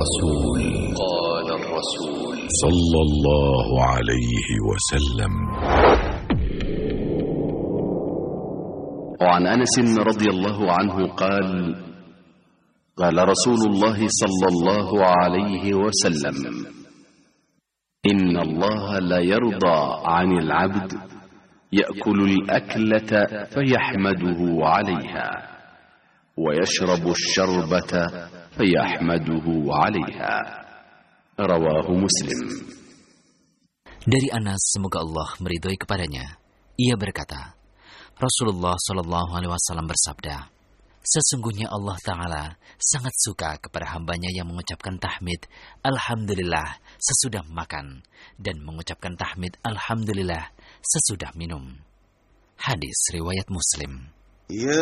قال الرسول صلى الله عليه وسلم. وعن أنس رضي الله عنه قال: قال رسول الله صلى الله عليه وسلم: إن الله لا يرضى عن العبد يأكل الأكلة فيحمده عليها، ويشرب الشربة فيحمده عليها. رواه Muslim. Dari Anas, semoga Allah meridhoi kepadanya, ia berkata, Rasulullah Shallallahu Alaihi Wasallam bersabda, sesungguhnya Allah Ta'ala sangat suka kepada hambanya yang mengucapkan tahmid Alhamdulillah sesudah makan dan mengucapkan tahmid Alhamdulillah sesudah minum. Hadis riwayat Muslim. Ya